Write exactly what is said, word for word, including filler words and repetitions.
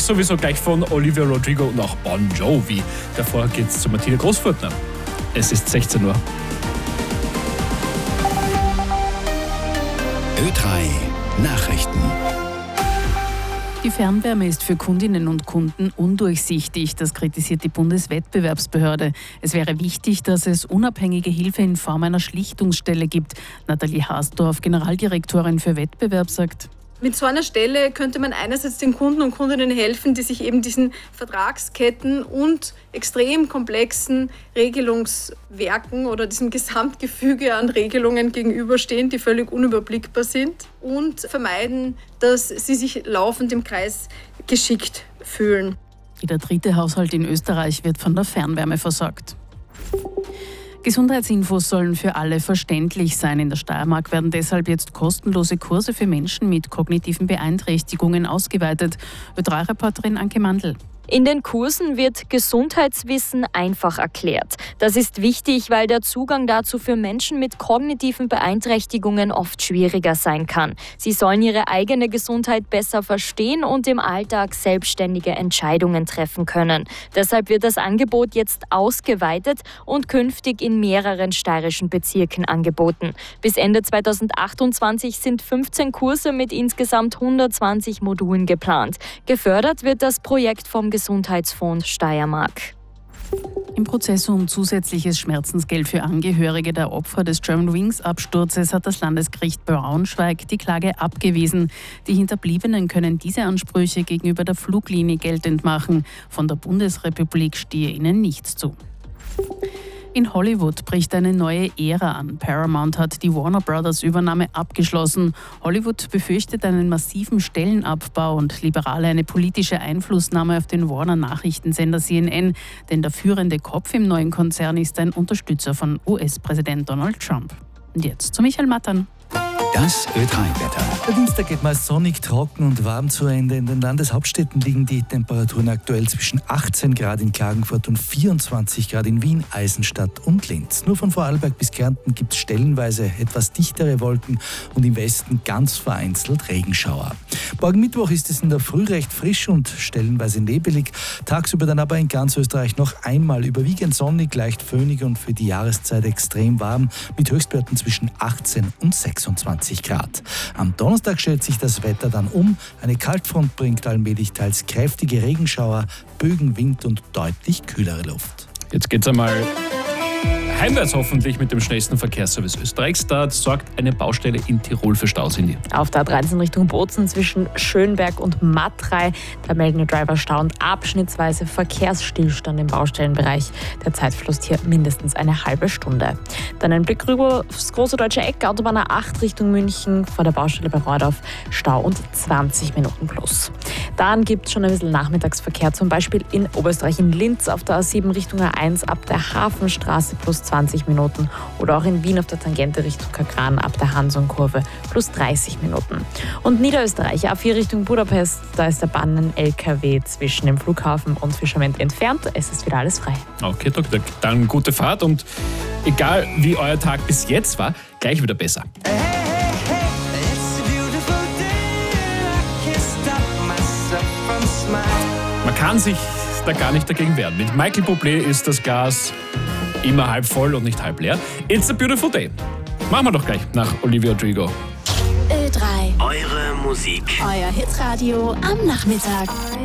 sowieso gleich von Olivia Rodrigo und auch Bon Jovi. Davor geht's zu Martina Großfurtner. Es ist sechzehn Uhr. Ö drei Nachrichten. Die Fernwärme ist für Kundinnen und Kunden undurchsichtig. Das kritisiert die Bundeswettbewerbsbehörde. Es wäre wichtig, dass es unabhängige Hilfe in Form einer Schlichtungsstelle gibt. Nathalie Haasdorf, Generaldirektorin für Wettbewerb, sagt: Mit so einer Stelle könnte man einerseits den Kunden und Kundinnen helfen, die sich eben diesen Vertragsketten und extrem komplexen Regelungswerken oder diesem Gesamtgefüge an Regelungen gegenüberstehen, die völlig unüberblickbar sind, und vermeiden, dass sie sich laufend im Kreis geschickt fühlen. Jeder dritte Haushalt in Österreich wird von der Fernwärme versorgt. Gesundheitsinfos sollen für alle verständlich sein. In der Steiermark werden deshalb jetzt kostenlose Kurse für Menschen mit kognitiven Beeinträchtigungen ausgeweitet. Ö drei Reporterin Anke Mandl. In den Kursen wird Gesundheitswissen einfach erklärt. Das ist wichtig, weil der Zugang dazu für Menschen mit kognitiven Beeinträchtigungen oft schwieriger sein kann. Sie sollen ihre eigene Gesundheit besser verstehen und im Alltag selbstständige Entscheidungen treffen können. Deshalb wird das Angebot jetzt ausgeweitet und künftig in mehreren steirischen Bezirken angeboten. Bis Ende zweitausendachtundzwanzig sind fünfzehn Kurse mit insgesamt hundertzwanzig Modulen geplant. Gefördert wird das Projekt vom Gesundheitsfonds Steiermark. Im Prozess um zusätzliches Schmerzensgeld für Angehörige der Opfer des Germanwings-Absturzes hat das Landesgericht Braunschweig die Klage abgewiesen. Die Hinterbliebenen können diese Ansprüche gegenüber der Fluglinie geltend machen. Von der Bundesrepublik stehe ihnen nichts zu. In Hollywood bricht eine neue Ära an. Paramount hat die Warner Brothers Übernahme abgeschlossen. Hollywood befürchtet einen massiven Stellenabbau und Liberale eine politische Einflussnahme auf den Warner Nachrichtensender C N N. Denn der führende Kopf im neuen Konzern ist ein Unterstützer von U S-Präsident Donald Trump. Und jetzt zu Michael Mattern. Das Ö drei Wetter. Der Dienstag geht meist sonnig, trocken und warm zu Ende. In den Landeshauptstädten liegen die Temperaturen aktuell zwischen achtzehn Grad in Klagenfurt und vierundzwanzig Grad in Wien, Eisenstadt und Linz. Nur von Vorarlberg bis Kärnten gibt es stellenweise etwas dichtere Wolken und im Westen ganz vereinzelt Regenschauer. Morgen Mittwoch ist es in der Früh recht frisch und stellenweise nebelig. Tagsüber dann aber in ganz Österreich noch einmal überwiegend sonnig, leicht föhnig und für die Jahreszeit extrem warm mit Höchstwerten zwischen achtzehn und sechsundzwanzig Grad. Am Donnerstag stellt sich das Wetter dann um. Eine Kaltfront bringt allmählich teils kräftige Regenschauer, Bögen, Wind und deutlich kühlere Luft. Jetzt geht's einmal heimwärts hoffentlich mit dem schnellsten Verkehrsservice Österreichs. Da sorgt eine Baustelle in Tirol für Staus in die. Auf der A dreizehn Richtung Bozen zwischen Schönberg und Matrei. Da melden die Driver Stau und abschnittsweise Verkehrsstillstand im Baustellenbereich. Der Zeitverlust hier mindestens eine halbe Stunde. Dann ein Blick rüber aufs große deutsche Eck. Autobahn A acht Richtung München vor der Baustelle bei Reudorf. Stau und zwanzig Minuten plus. Dann gibt es schon ein bisschen Nachmittagsverkehr. Zum Beispiel in Oberösterreich in Linz auf der A sieben Richtung A eins ab der Hafenstraße plus zwanzig Minuten oder auch in Wien auf der Tangente Richtung Kagran ab der Hanson-Kurve plus dreißig Minuten. Und Niederösterreich A vier Richtung Budapest, da ist der Bannen-L K W zwischen dem Flughafen und Fischament entfernt. Es ist wieder alles frei. Okay, Doktor, dann gute Fahrt und egal wie euer Tag bis jetzt war, gleich wieder besser. Man kann sich da gar nicht dagegen wehren. Mit Michael Bublé ist das Glas immer halb voll und nicht halb leer. It's a beautiful day. Machen wir doch gleich nach Olivia Rodrigo. Ö drei. Eure Musik. Euer Hitradio am Nachmittag.